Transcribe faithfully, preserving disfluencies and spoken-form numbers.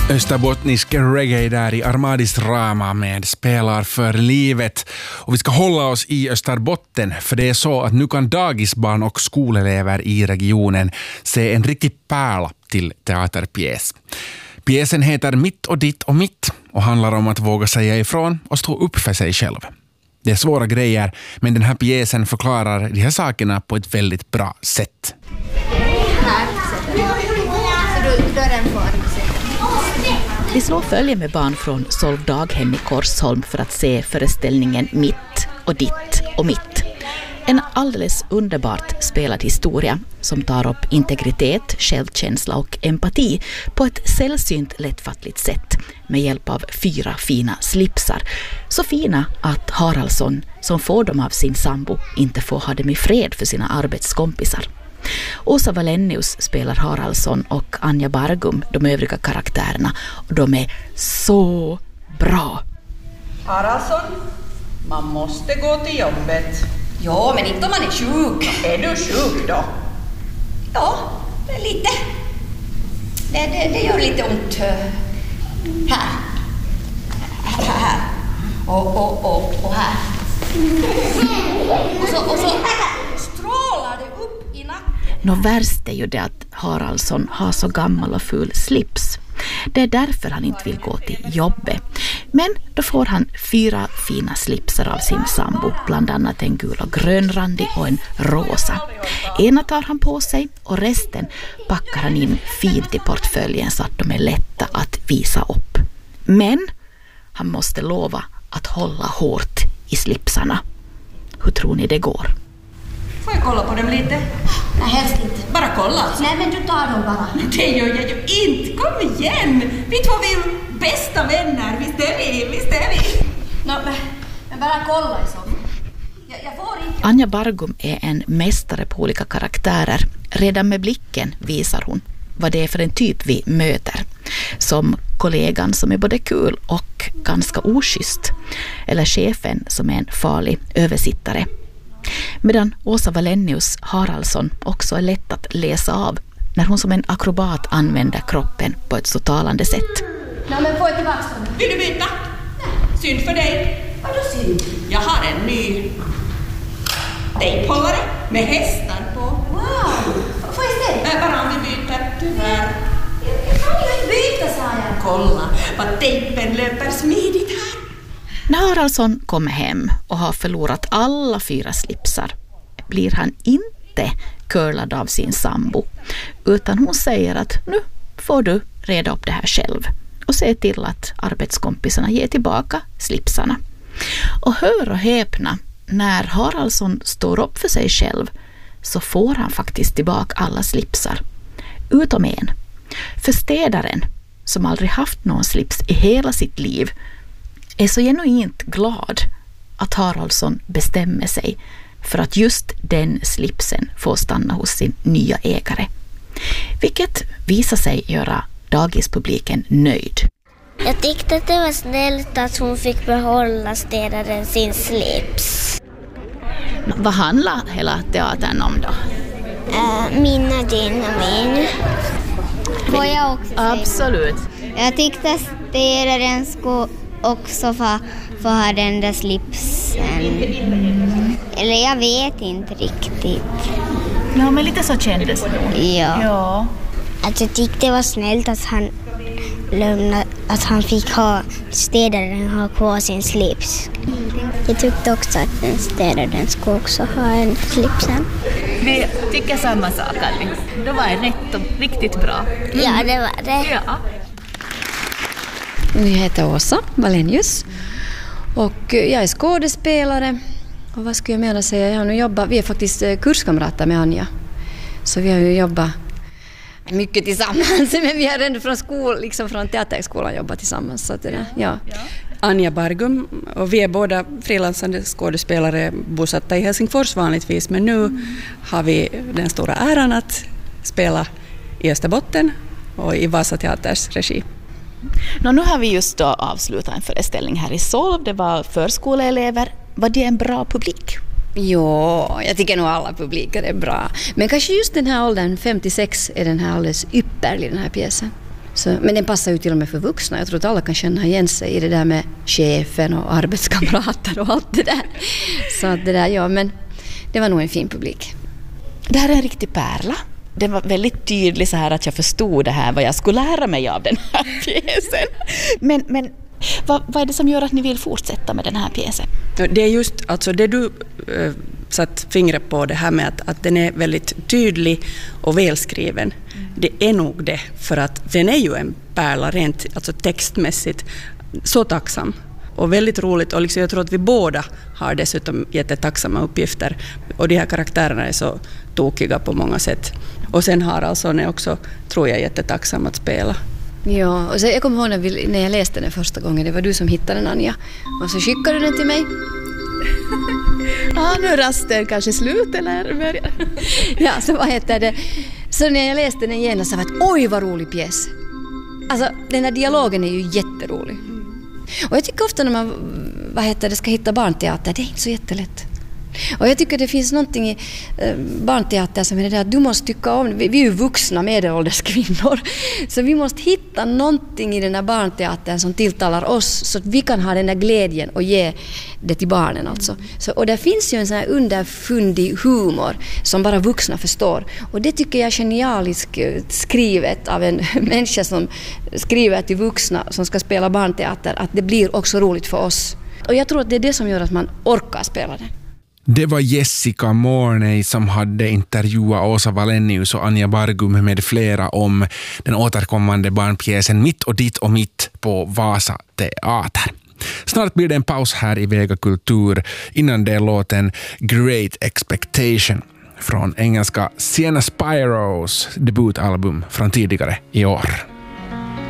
Österbottnisk reggae där i Armadis drama med Spelar för livet. Och vi ska hålla oss i Österbotten, för det är så att nu kan dagisbarn och skolelever i regionen se en riktig pärla till teaterpjäs. Pjäsen heter Mitt och ditt och mitt och handlar om att våga säga ifrån och stå upp för sig själv. Det är svåra grejer, men den här pjäsen förklarar de här sakerna på ett väldigt bra sätt. Här sätter vi. Så dörren får. Vi slår följe med barn från Solv daghem i Korsholm för att se föreställningen Mitt och ditt och mitt. En alldeles underbart spelad historia som tar upp integritet, självkänsla och empati på ett sällsynt lättfattligt sätt med hjälp av fyra fina slipsar. Så fina att Haraldsson, som får dem av sin sambo, inte får ha dem i fred för sina arbetskompisar. Åsa Wallenius spelar Haraldsson och Anja Bargum, de övriga karaktärerna, och de är så bra. Haraldsson, man måste gå till jobbet. Ja, men inte om man är sjuk. Är du sjuk då? Ja, lite. Det, det, det gör lite ont. Här. Här, här. Och, och, och, och här. Och så, och så strålar det upp i nacken. Nå värst är ju det att Haraldsson har så gammal och ful slips. Det är därför han inte vill gå till jobbet. Men då får han fyra fina slipsar av sin sambo, bland annat en gul och grönrandig och en rosa. Ena tar han på sig och resten packar han in fint i portföljen så att de är lätta att visa upp. Men han måste lova att hålla hårt i slipsarna. Hur tror ni det går? Får jag kolla på dem lite? Nej, helst inte. Bara kolla alltså. Nej, men du tar dem bara. Det gör jag ju inte. Kom igen. Vi två är ju bästa vänner. Visst är vi? Visst är vi? No, men, men bara kolla i så. Jag, jag får inte... Anja Bargum är en mästare på olika karaktärer. Redan med blicken visar hon vad det är för en typ vi möter. Som kollegan som är både kul och ganska oschysst. Eller chefen som är en farlig översittare. Medan Åsa Wallenius Haraldsson också är lätt att läsa av när hon som en akrobat använder kroppen på ett så talande sätt. Nej, men får jag tillbaka dem? Vill du byta? Nej. Synd för dig. Vadå synd? Jag har en ny tejphållare med hästar på. Wow! Får jag se? Nej, bara om vi byter. Tyvärr. Jag, jag kan ju inte byta, sa jag. Kolla vad tejpen löper smidigt här. När Haraldsson kommer hem och har förlorat alla fyra slipsar blir han inte curlad av sin sambo, utan hon säger att nu får du reda upp det här själv och se till att arbetskompisarna ger tillbaka slipsarna. Och hör och häpna, när Haraldsson står upp för sig själv så får han faktiskt tillbaka alla slipsar, utom en. För städaren, som aldrig haft någon slips i hela sitt liv, är så genuint glad att Haraldsson bestämmer sig för att just den slipsen får stanna hos sin nya ägare. Vilket visar sig göra dagispubliken nöjd. Jag tyckte att det var snällt att hon fick behålla städaren sin slips. Vad handlar hela teatern om då? Äh, minna din och min. Får jag också säga? Absolut. Jag tyckte att städaren skulle också få, få ha den där slipsen. Eller jag vet inte riktigt. Ja, men lite så kändes det. Ja. Ja. Alltså, jag tyckte det var snällt att han lämnade, att han fick ha städaren ha kvar sin slips. Jag tyckte också att den städaren skulle också ha en slipsen. Vi tycker samma sak, Alli. Det var rätt och riktigt bra. Mm. Ja, det var det. Ja. Jag heter Åsa Wallenius och jag är skådespelare. Och vad ska jag mer säga? Jag har nu jobbat, vi är faktiskt kurskamrater med Anja. Så vi har ju jobbat mycket tillsammans, men vi har ändå från skol, liksom från teaterskolan jobbat tillsammans. Så att det, ja. Anja Bargum, och vi är båda frilansande skådespelare bosatta i Helsingfors vanligtvis, men nu mm. har vi den stora äran att spela i Österbotten och i Vasa Teaters regi. Nå, nu har vi just då avslutat en föreställning här i Solv. Det var förskoleelever. Var det en bra publik? Ja, jag tycker nog alla publiker är bra. Men kanske just den här åldern, femtiosex, är den här alldeles ypperlig, den här pjäsen. Så, men den passar ju till och med för vuxna. Jag tror att alla kan känna igen sig i det där med chefen och arbetskamrater och allt det där. Så att det där, ja, men det var nog en fin publik. Det här är en riktig pärla. Det var väldigt tydligt så här att jag förstod det här, vad jag skulle lära mig av den här pjäsen. Men, men vad, vad är det som gör att ni vill fortsätta med den här pjäsen? Det är just alltså det du äh, satt fingret på, det här med att, att den är väldigt tydlig och välskriven. Mm. Det är nog det, för att den är ju en pärla rent alltså textmässigt, så tacksam. Och väldigt roligt, och liksom jag tror att vi båda har dessutom jättetacksamma uppgifter. Och de här karaktärerna är så tokiga på många sätt. Och sen har alltså ni också, tror jag, jättetacksam att spela. Ja, och så jag kommer ihåg när, vi, när jag läste den första gången, det var du som hittade den, Anja. Och så skickade du den till mig. Ja, nu rasten kanske slut eller börjar. Ja, så vad heter det? Så när jag läste den igen så var det, oj vad rolig pjäs. Alltså, den här dialogen är ju jätterolig. Och jag tycker ofta när man vad heter det, ska hitta barnteater, det är inte så jättelätt. Och jag tycker det finns någonting i eh, barnteater som är det där att du måste tycka om, vi, vi är ju vuxna medelålders kvinnor, så vi måste hitta någonting i den här barnteatern som tilltalar oss så att vi kan ha den där glädjen och ge det till barnen alltså. Så, och det finns ju en sån här underfundig humor som bara vuxna förstår. Och det tycker jag är genialiskt skrivet av en människa som skriver till vuxna som ska spela barnteater, att det blir också roligt för oss. Och jag tror att det är det som gör att man orkar spela den. Det var Jessica Morney som hade intervjuat Åsa Wallenius och Anja Bargum med flera om den återkommande barnpjäsen Mitt och ditt och mitt på Vasa Teater. Snart blir det en paus här i Vega Kultur. Innan det låten Great Expectation från engelska Sienna Spiros debutalbum från tidigare i år.